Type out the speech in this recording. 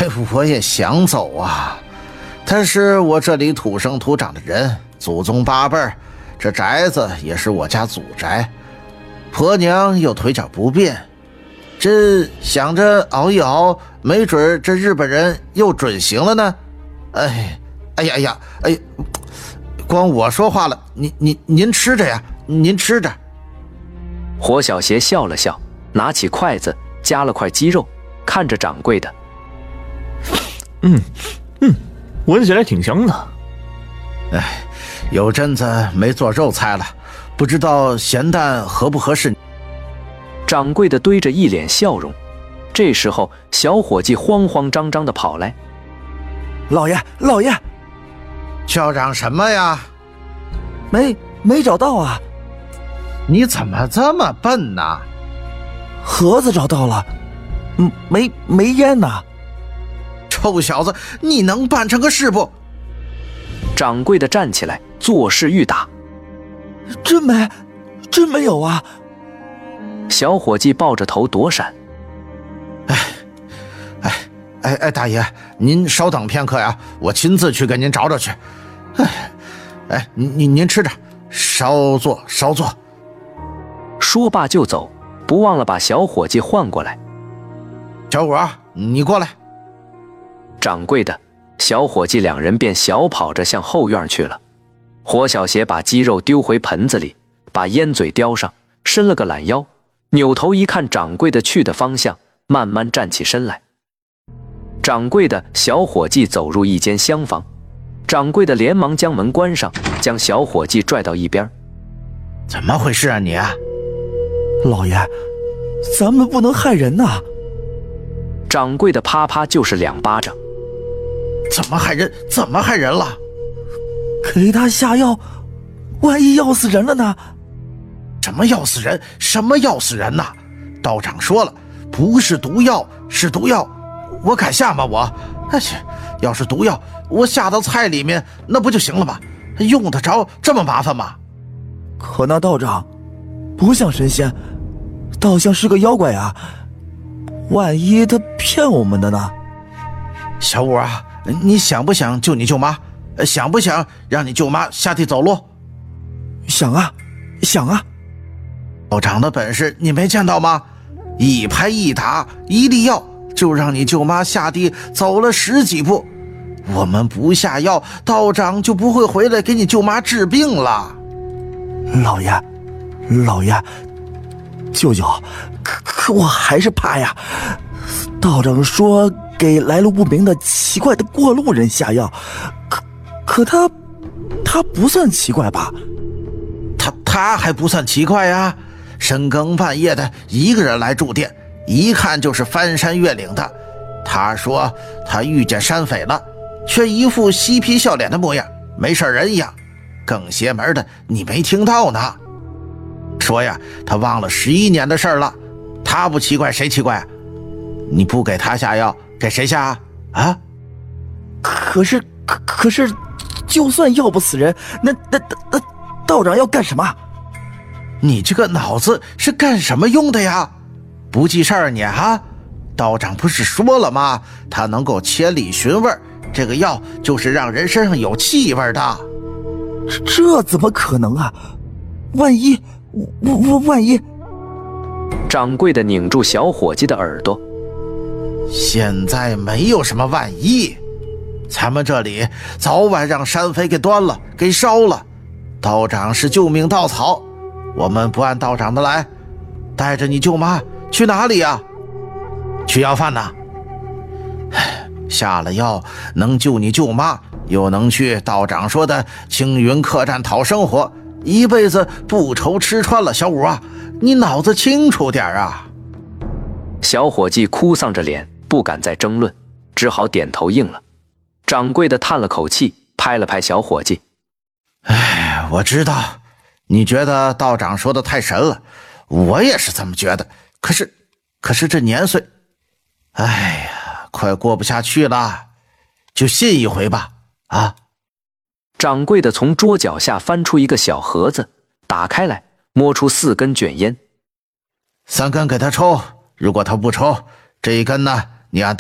我也想走啊，他是我这里土生土长的人，祖宗八辈儿，这宅子也是我家祖宅，婆娘又腿脚不便，这想着熬一熬，没准这日本人又准行了呢。哎呀，光我说话了，您吃着呀，您吃着。 火小邪笑了笑，拿起筷子夹了块鸡肉，看着掌柜的， 闻起来挺香的。 有阵子没做肉菜了，不知道咸淡合不合适。 掌柜的堆着一脸笑容。这时候小伙计慌慌张张地跑来， 老爷， 叫嚷什么呀？ 没找到啊。 你怎么这么笨呢？ 盒子找到了，没烟呢。 臭小子，你能办成个事不？ 掌柜的站起来，作势欲打。 真没有啊。 小伙计抱着头躲闪。 大爷，您稍等片刻呀，我亲自去给您找找去。您吃着，稍坐。 说罢就走，不忘了把小伙计唤过来。 小伙，你过来。 掌柜的、小伙计两人便小跑着向后院去了。火小邪把鸡肉丢回盆子里，把烟嘴叼上，伸了个懒腰，扭头一看掌柜的去的方向，慢慢站起身来。掌柜的、小伙计走入一间厢房，掌柜的连忙将门关上，将小伙计拽到一边。 怎么回事啊你啊？ 老爷，咱们不能害人呐。 掌柜的啪啪就是2巴掌。 怎么害人了？ 给他下药，万一要死人了呢？ 什么要死人呐？道长说了，不是毒药，是毒药，我敢下吗我？要是毒药，我下到菜里面那不就行了吗？用得着这么麻烦吗？ 可那道长不像神仙，倒像是个妖怪啊，万一他骗我们的呢？ 小五啊，你想不想救你舅妈？想不想让你舅妈下地走路？ 想啊。 道长的本事你没见到吗？一拍一打一粒药，就让你舅妈下地走了10几步。我们不下药，道长就不会回来给你舅妈治病了。 老爷，舅舅，可我还是怕呀。道长说给来路不明的奇怪的过路人下药，可他不算奇怪吧？ 他还不算奇怪呀，深更半夜的一个人来住店，一看就是翻山越岭的。他说他遇见山匪了，却一副嬉皮笑脸的模样，没事人一样。更邪门的你没听到呢，说呀他忘了11年的事了。他不奇怪谁奇怪啊？你不给他下药，给谁下啊？ 可是就算药不死人，那道长要干什么？ 你这个脑子是干什么用的呀？不记事儿你啊？道长不是说了吗？他能够千里寻味，这个药就是让人身上有气味的。 这怎么可能啊？万一…… 掌柜的拧住小伙计的耳朵。 现在没有什么万一，咱们这里早晚让山匪给端了，给烧了。道长是救命稻草，我们不按道长的来。带着你舅妈去哪里呀？去要饭呐。下了药能救你舅妈，又能去道长说的青云客栈讨生活，一辈子不愁吃穿了。小五啊，你脑子清楚点啊。 小伙计哭丧着脸，不敢再争论，只好点头应了。掌柜的叹了口气，拍了拍小伙计。 我知道你觉得道长说的太神了，我也是这么觉得。可是这年岁，快过不下去了，就信一回吧啊！ 掌柜的从桌脚下翻出一个小盒子，打开来，摸出4根卷烟。 3根给他抽，如果他不抽，这一根呢，你按